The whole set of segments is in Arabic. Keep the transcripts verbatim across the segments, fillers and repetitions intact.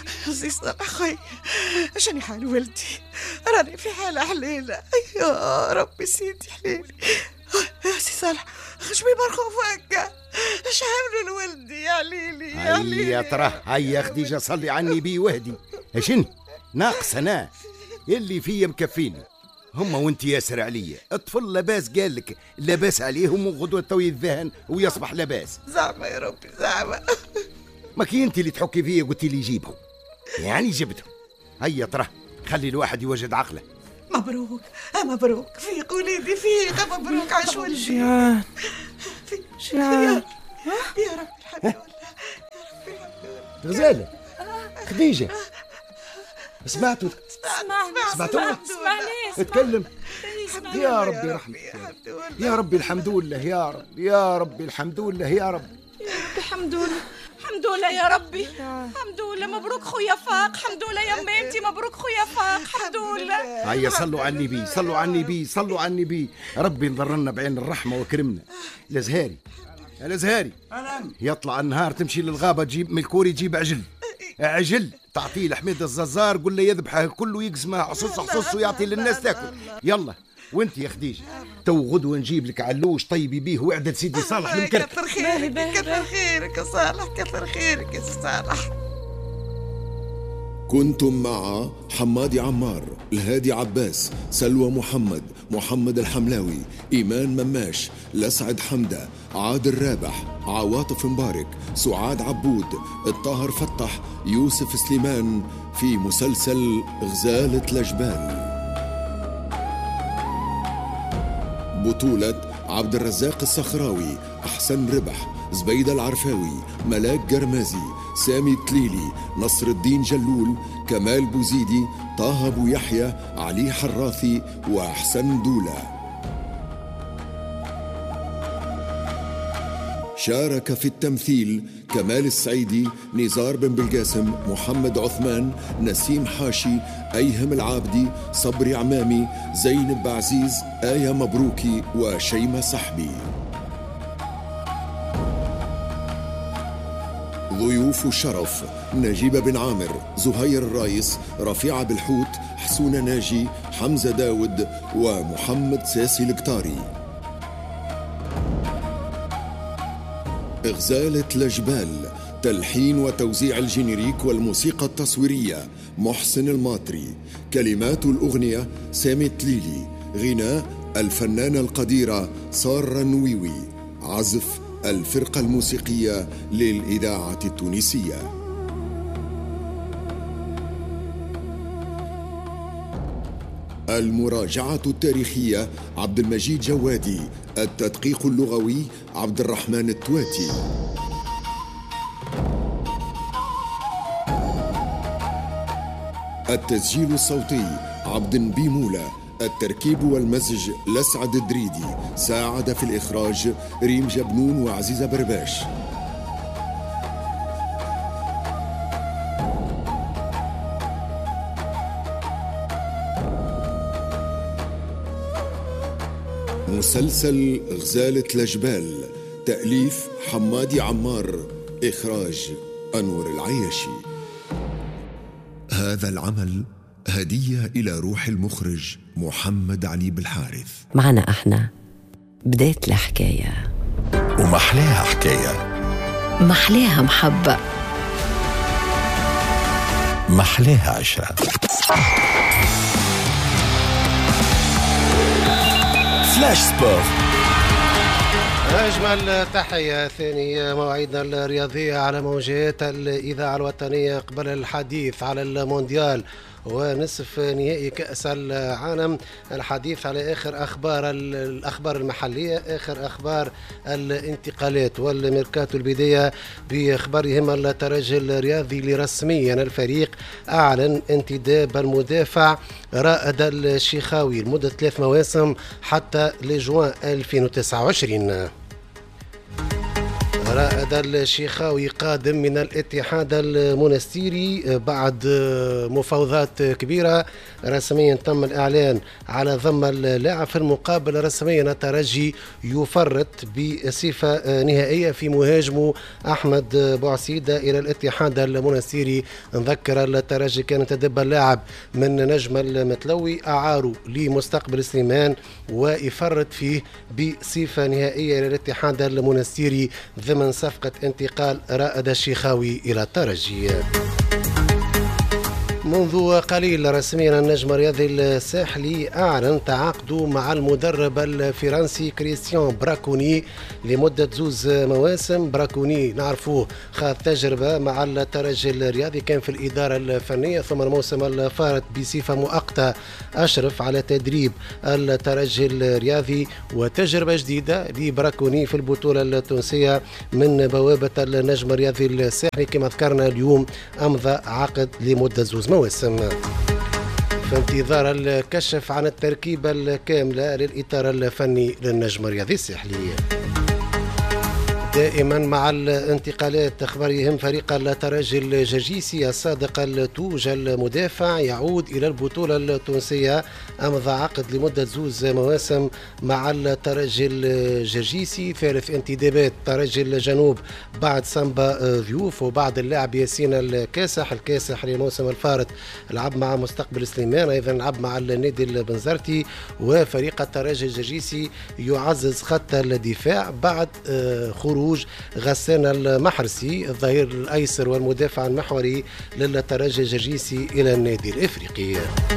سي صالح خويا، شني حال ولدي؟ راني في حالة حليلة يا ربي سيدي حليلي. يا سي صالح خشمي مرخوف هكا، اش عاملوا لولدي يا ليلي يا ليلي؟ هيا ترى هيا خديجة صلي عني بي وهدي. اشني ناقص انا اللي فيا مكفيني، هما وانت ياسر عليا. الطفل لاباس قال لك لاباس عليهم وغدوة توي الذهن ويصبح لاباس. زعما يا ربي زعما. ما كي انت اللي تحكي فيا قلتي لي جيبهم، يعني جبتهم. هيا ترى خلي الواحد يوجد عقله. مبروك مبروك، فيق وليدي فيق، مبروك عاش ولدي. شيعان شيعان يا رب الحمد لله، يا رب الحمد لله. غزالة خديجة سمعتوا؟ سمعنا سمعتوا؟ سمعني اتكلم يا ربي يا رحمة ربي يا ربي الحمد لله يا رب يا ربي الحمد لله يا رب. الحمد لله الحمد لله يا ربي، الحمد لله. مبروك خويا فاق، الحمد لله يا ميمتي، مبروك خويا فاق، الحمد لله. هيا صلوا على النبي، صلوا على النبي، صلوا على النبي. ربي نضرنا بعين الرحمة وكرمنا. الازهاري الازهاري يطلع النهار تمشي للغابة تجيب من الكوري، تجيب عجل عجل تعطيه لحميد الززار، قل له يذبحه كله يقسمه حصص حصص ويعطي للناس تاكل. يلا وانت يا خديجة تو غدوة نجيب لك علوش طيبي بيه وعدة سيدي صالح المكرك. كثر خيرك كثر خيرك يا صالح، كثر خيرك يا صالح. كنتم مع حمادي عمار، الهادي عباس، سلوى محمد، محمد الحملاوي، إيمان مماش، لسعد حمدة، عادل رابح، عواطف مبارك، سعاد عبود، الطاهر فتح، يوسف سليمان، في مسلسل غزالة لجبال. بطولة عبد الرزاق الصخراوي، أحسن ربح، زبيدة العرفاوي، ملاك جرمازي، سامي تليلي، نصر الدين جلول، كمال بوزيدي، طه أبو يحيى، علي حراثي، وأحسن دولة. شارك في التمثيل كمال السعيدي، نزار بن بالقاسم، محمد عثمان، نسيم حاشي، أيهم العابدي، صبري عمامي، زينب عزيز، آية مبروكي، وشيمة صحبي. ضيوف الشرف: نجيب بن عامر، زهير الرايس، رفيعة بالحوت، حسونة ناجي، حمزة داود، ومحمد ساسي القطاري. غزالة لجبال، تلحين وتوزيع الجينيريك والموسيقى التصويرية محسن الماطري، كلمات الأغنية سامي تليلي، غناء الفنانة القديرة سارة النويوي، عزف الفرقة الموسيقية للإذاعة التونسية. المراجعة التاريخية عبد المجيد جوادي، التدقيق اللغوي عبد الرحمن التواتي. التسجيل الصوتي عبد بيمولة، التركيب والمزج لسعد الدريدي، ساعد في الإخراج ريم جبنون وعزيزة برباش. مسلسل غزالة لجبال، تأليف حمادي عمار، إخراج أنور العياشي. هذا العمل هدية إلى روح المخرج محمد علي بالحارث. معنا احنا بداية الحكاية، ومحلاها حكاية، محلاها محبة، محلاها عشرة. فلاش سبور. أجمل تحية، ثاني مواعيدنا الرياضية على موجات الإذاعة الوطنية قبل الحديث على المونديال ونصف نهائي كأس العالم. الحديث على آخر أخبار الأخبار المحلية، آخر أخبار الانتقالات والميركاتو. البداية بأخبارهم الترجي الرياضي لرسميا الفريق أعلن انتداب المدافع رائد الشيخاوي لمدة ثلاث مواسم حتى لجوان ألفين وتسعة وعشرين. رائد الشيخاوي قادم من الاتحاد المونستيري بعد مفاوضات كبيرة. رسميا تم الإعلان على ضم اللاعب. في المقابل رسميا الترجي يفرط بصفة نهائية في مهاجمه أحمد بوعسيدة إلى الاتحاد المونستيري. نذكر الترجي كان تدب اللاعب من نجم المتلوي أعاره لمستقبل سليمان ويفرط فيه بصفة نهائية إلى الاتحاد المونستيري ضمن صفقة انتقال رائد الشيخاوي إلى الترجي. منذ قليل رسميا النجم الرياضي الساحلي أعلن تعاقده مع المدرب الفرنسي كريستيان براكوني لمدة زوز مواسم. براكوني نعرفوه خاض تجربة مع الترجي الرياضي، كان في الإدارة الفنية، ثم الموسم الفارط بصفة مؤقتة أشرف على تدريب الترجي الرياضي، وتجربة جديدة لبراكوني في البطولة التونسية من بوابة النجم الرياضي الساحلي. كما ذكرنا اليوم أمضى عقد لمدة زوز مواسم في انتظار الكشف عن التركيبة الكاملة للإطار الفني للنجم الرياضي الساحلي. دائما مع الانتقالات اخبار يهم فريق الترجي الجرجيسي الصادق التوج المدافع يعود الى البطوله التونسيه. امضى عقد لمده زوز مواسم مع الترجي الجرجيسي، ثالث انتدابات ترجي الجنوب بعد سامبا ضيوف وبعد اللاعب ياسين الكاسح. الكاسح للموسم الفارط لعب مع مستقبل سليمان، ايضا لعب مع النادي البنزرتي. وفريق الترجي الجرجيسي يعزز خط الدفاع بعد خروج غسان المحرسي الظهير الايسر والمدافع المحوري للترجي الجرجيسي الى النادي الافريقي.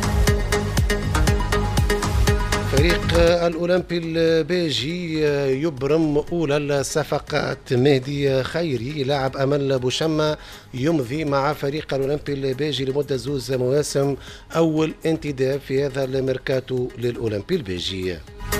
فريق الأولمبي البيجي يبرم أولى الصفقات. مهدي خيري لاعب أمل بوشمة يمضي مع فريق الأولمبي البيجي لمدة زوز مواسم، أول انتداب في هذا الميركاتو للأولمبي البيجي.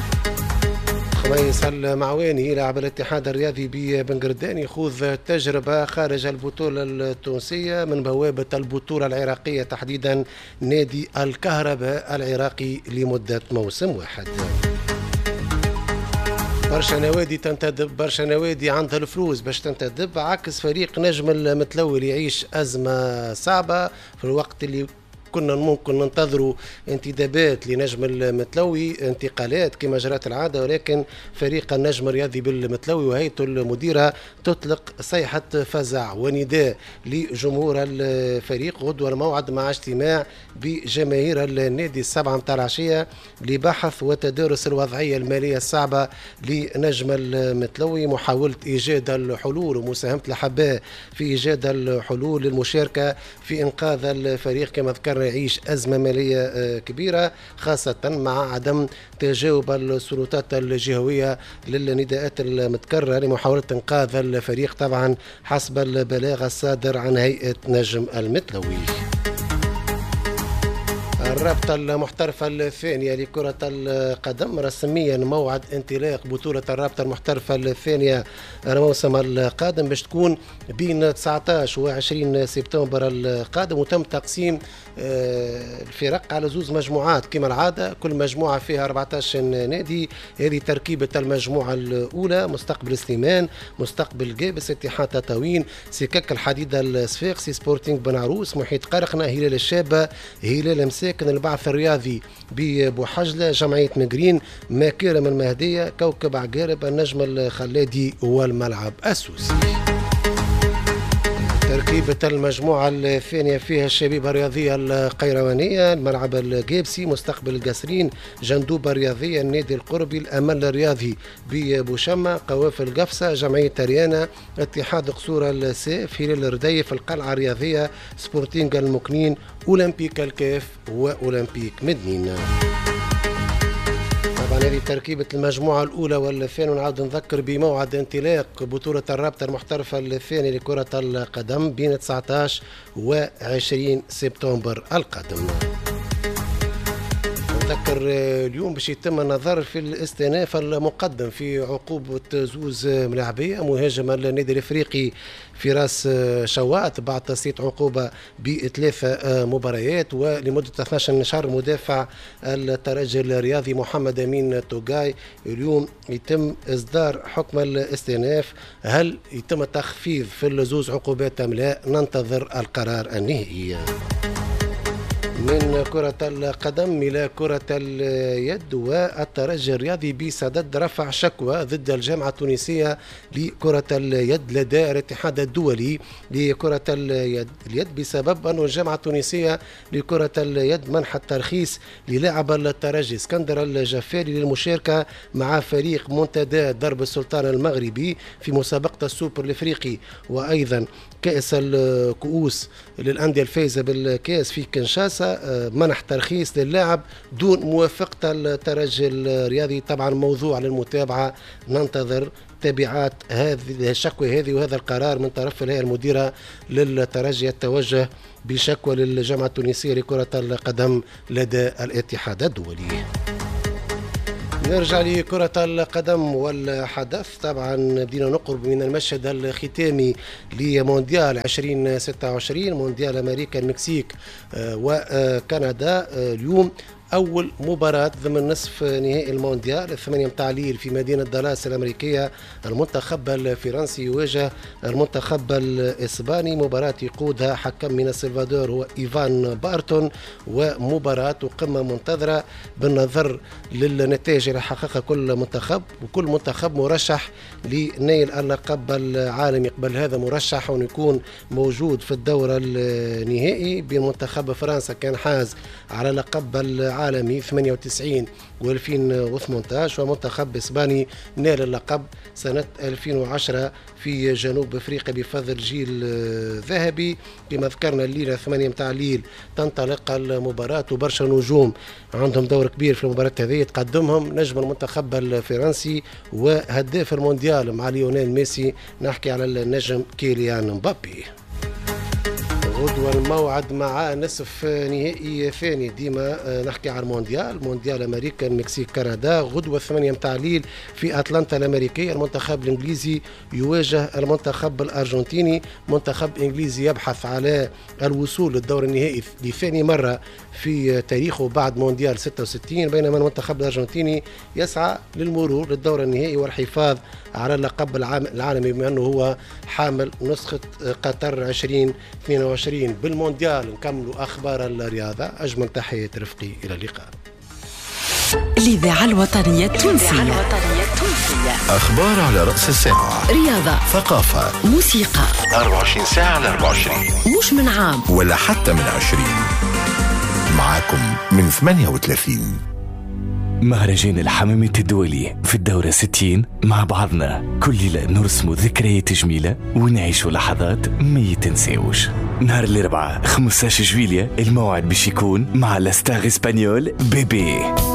خميس المعواني لاعب الاتحاد الرياضي ببنقردان يخوض تجربة خارج البطولة التونسية من بوابة البطولة العراقية، تحديدا نادي الكهرباء العراقي لمدة موسم واحد. برشا نوادي تنتدب، برشا نوادي عندها الفلوس باش تنتدب، عكس فريق نجم المتلوي اللي يعيش أزمة صعبة في الوقت اللي كنا ممكن ننتظروا انتدابات لنجم المتلوي، انتقالات كما جرت العادة، ولكن فريق النجم الرياضي بالمتلوي وهيئته المديرة تطلق صيحة فزع ونداء لجمهور الفريق. غدوة الموعد مع اجتماع بجماهير النادي السبعة متاع العشية لبحث وتدارس الوضعية المالية الصعبة لنجم المتلوي، محاولة إيجاد الحلول ومساهمة الأحباء في إيجاد الحلول للمشاركة في إنقاذ الفريق كما ذكرنا يعيش أزمة مالية كبيرة، خاصة مع عدم تجاوب السلطات الجهوية للنداءات المتكررة لمحاولة إنقاذ الفريق طبعا حسب البلاغ الصادر عن هيئة نجم المتلوي. الرابطة المحترفة الثانية لكرة القدم رسميا موعد انطلاق بطولة الرابطة المحترفة الثانية الموسم القادم باش تكون بين تسعة عشر و عشرين سبتمبر القادم، وتم تقسيم الفرق على زوز مجموعات كما العادة، كل مجموعة فيها أربعة عشر نادي. هذه تركيبة المجموعة الأولى: مستقبل سليمان، مستقبل جابس، اتحاد تطاوين، سكك الحديد الصفاقسي، سبورتينغ بنعروس، محيط قرقنة، هلال الشابة، هلال مساكن، البعث الرياضي ببوحجلة، جمعية مقرين، ماكرم المهدية، كوكب عقارب، النجم الخلادي والملعب السوسي. تركيبة المجموعة الثانية فيها الشبيبة الرياضية القيروانية، الملعب الجابسي، مستقبل القصرين، جندوبة الرياضية، النادي القربي، الأمل الرياضي ببوشمة، قوافل قفصة، جمعية تريانا، اتحاد قصور السيف، هلال الرديف، القلعة الرياضية، سبورتينغ المكنين، أولمبيك الكاف وأولمبيك مدنين. طبعا هذه تركيبة المجموعة الأولى والثانية، ونعاود نذكر بموعد انطلاق بطولة الرابطة المحترفة الثانية لكرة القدم بين تسعة عشر و عشرين سبتمبر القادم. نذكر اليوم باش يتم النظر في الاستئناف المقدم في عقوبة زوز ملاعبية مهاجم النادي الافريقي فراس شوات بعد تسليط عقوبة بثلاثة مباريات، ولمدة اثني عشر شهر مدافع الترجي الرياضي محمد أمين توغاي. اليوم يتم إصدار حكم الاستئناف، هل يتم التخفيض في الزوز عقوبات أم لا؟ ننتظر القرار النهائي. من كرة القدم إلى كرة اليد، والترجي الرياضي بسدد رفع شكوى ضد الجامعة التونسية لكرة اليد لدى الاتحاد الدولي لكرة اليد, اليد بسبب أن الجامعة التونسية لكرة اليد منحت ترخيص للاعب الترجي اسكندر الجفاري للمشاركة مع فريق منتدى درب السلطان المغربي في مسابقة السوبر الافريقي، وأيضا كأس الكؤوس للأندية الفائزة بالكأس في كنشاسا منح ترخيص للاعب دون موافقة الترجي الرياضي. طبعا موضوع للمتابعة، ننتظر تبعات هذه الشكوى هذه وهذا القرار من طرف الهيئة المديرة للترجي التوجه بشكوى للجامعة التونسية لكرة القدم لدى الاتحاد الدولي. نرجع لكرة القدم والحدث. طبعا بدينا نقرب من المشهد الختامي لمونديال ألفين وستة وعشرين، مونديال أمريكا المكسيك وكندا. اليوم أول مباراة ضمن نصف نهائي المونديال الثمانية متاع الليل في مدينة دالاس الأمريكية. المنتخب الفرنسي يواجه المنتخب الإسباني، مباراة يقودها حكم من السلفادور هو إيفان بارتون، ومباراة قمة منتظرة بالنظر للنتائج اللي حققها كل منتخب، وكل منتخب مرشح لنيل اللقب العالمي. قبل هذا مرشح أن يكون موجود في الدورة النهائي، بين منتخب فرنسا كان حاز على لقب العالمي ثمانية وتسعين وألفين وثمانية عشر، ومنتخب إسباني نال اللقب سنة ألفين وعشرة في جنوب أفريقيا بفضل جيل ذهبي. كما ذكرنا الليلة ثمانية متاع الليل تنطلق المباراة، وبرشا نجوم عندهم دور كبير في المباراة هذه يتقدمهم نجم المنتخب الفرنسي وهداف المونديال مع ليونيل ميسي، نحكي على النجم كيليان مبابي. غدوة الموعد مع نصف نهائي ثاني، ديما نحكي على المونديال، مونديال أمريكا المكسيك كندا. غدوة ثمانية متاع الليل في أتلانتا الأمريكية، المنتخب الإنجليزي يواجه المنتخب الأرجنتيني. منتخب إنجليزي يبحث على الوصول للدور النهائي لثاني مرة في تاريخه بعد مونديال ستة وستين، بينما المنتخب الأرجنتيني يسعى للمرور للدور النهائي والحفاظ على اللقب العالمي بما أنه هو حامل نسخة قطر ألفين واثنين وعشرين. بالمونديال نكملوا أخبار الرياضة. أجمل تحية رفقي، إلى اللقاء. الإذاعة الوطنية التونسية، أخبار على رأس الساعة، رياضة، ثقافة، موسيقى، أربعة وعشرين ساعة على أربعة وعشرين، مش من عام ولا حتى من عشرين، معكم من ثمانية وثلاثين. مهرجان الحمامة الدولي في الدورة ستين، مع بعضنا كل ليلة نرسم ذكريات جميلة ونعيش لحظات ما يتنساوش. نهار الأربعاء خمسة عشر جويلية الموعد باش يكون مع لاستار اسبانيول بيبي.